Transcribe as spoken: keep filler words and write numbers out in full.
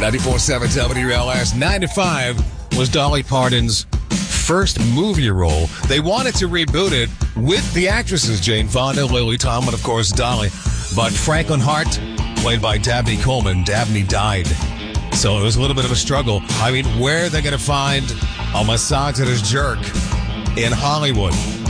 ninety-four point seven W L S. nine to five was Dolly Parton's first movie role. They wanted to reboot it with the actresses Jane Fonda, Lily Tomlin, of course, Dolly. But Franklin Hart, played by Dabney Coleman, Dabney died. So it was a little bit of a struggle. I mean, where are they going to find a misogynist jerk in Hollywood?